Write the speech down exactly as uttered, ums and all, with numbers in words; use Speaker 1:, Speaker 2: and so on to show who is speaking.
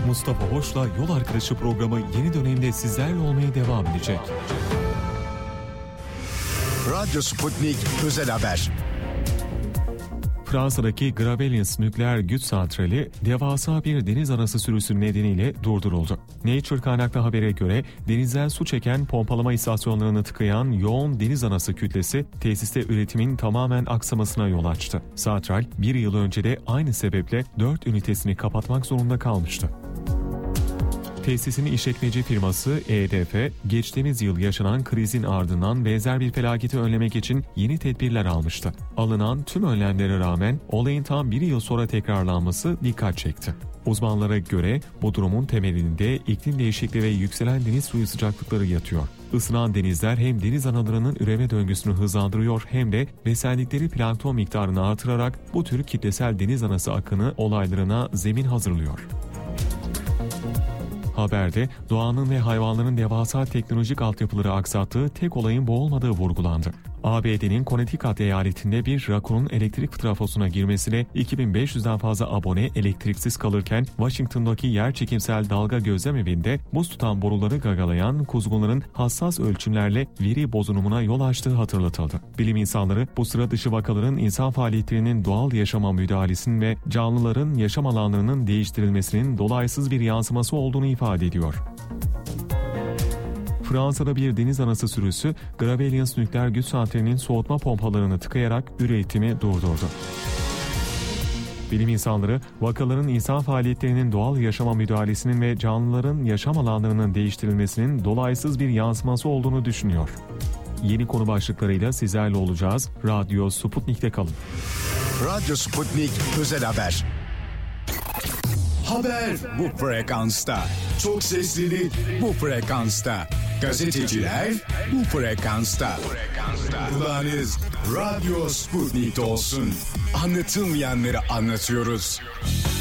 Speaker 1: Mustafa Hoş'la Yol Arkadaşı programı yeni dönemde sizlerle olmaya devam edecek.
Speaker 2: Radyo Sputnik Özel Haber.
Speaker 1: Fransa'daki Gravelines nükleer güç santrali devasa bir deniz anası sürüsü nedeniyle durduruldu. Nature kaynaklı habere göre denizden su çeken pompalama istasyonlarını tıkayan yoğun deniz anası kütlesi tesiste üretimin tamamen aksamasına yol açtı. Santral bir yıl önce de aynı sebeple dört ünitesini kapatmak zorunda kalmıştı. Tesisin işletmeci firması E D F, geçtiğimiz yıl yaşanan krizin ardından benzer bir felaketi önlemek için yeni tedbirler almıştı. Alınan tüm önlemlere rağmen olayın tam bir yıl sonra tekrarlanması dikkat çekti. Uzmanlara göre bu durumun temelinde iklim değişikliği ve yükselen deniz suyu sıcaklıkları yatıyor. Isınan denizler hem deniz analarının üreme döngüsünü hızlandırıyor hem de beslendikleri plankton miktarını artırarak bu tür kitlesel deniz anası akını olaylarına zemin hazırlıyor. Haberde doğanın ve hayvanların devasa teknolojik altyapıları aksattığı tek olayın bu olmadığı vurgulandı. A B D'nin Connecticut eyaletinde bir rakunun elektrik trafosuna girmesiyle iki bin beş yüzden fazla abone elektriksiz kalırken Washington'daki yerçekimsel dalga gözlem evinde buz tutan boruları gagalayan kuzgunların hassas ölçümlerle veri bozulumuna yol açtığı hatırlatıldı. Bilim insanları bu sıra dışı vakaların insan faaliyetlerinin doğal yaşama müdahalesinin ve canlıların yaşam alanlarının değiştirilmesinin dolaysız bir yansıması olduğunu ifade ediyor. Fransa'da bir deniz anası sürüsü Gravelines nükleer güç santralinin soğutma pompalarını tıkayarak üretimi durdurdu. Bilim insanları vakaların insan faaliyetlerinin doğal yaşama müdahalesinin ve canlıların yaşam alanlarının değiştirilmesinin dolaysız bir yansıması olduğunu düşünüyor. Yeni konu başlıklarıyla sizlerle olacağız. Radyo Sputnik'te kalın.
Speaker 2: Radyo Sputnik Özel Haber. Haber bu frekansta. Çok seslili bu frekansta. Gazeteciler bu frekansta. Kulağınız Radyo Sputnik'te olsun. Anlatılmayanları anlatıyoruz.